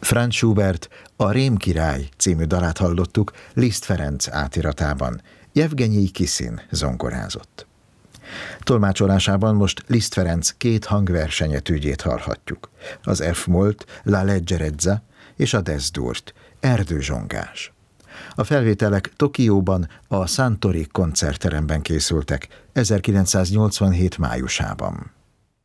Franz Schubert A Rémkirály című dalát hallottuk Liszt Ferenc átiratában. Jevgenyi Kiszin zongorázott. Tolmácsolásában most Liszt Ferenc 2 hangversenyetűjét hallhatjuk. Az F-molt, La Leggerezza és a Des-durt, erdőzsongás. A felvételek Tokióban a Suntory koncertteremben készültek 1987 májusában.